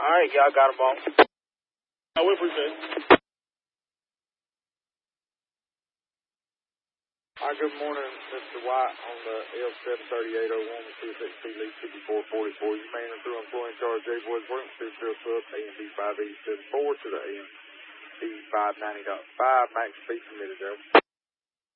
All right, y'all got them all. We appreciate it. Hi, good morning, Mr. White on the L73801 with CSXP Lead 5444. You may enter through employee in charge J. Boys Work, Field Sub, AMB 58074 to the AMB 590.5. Max speed permitted there.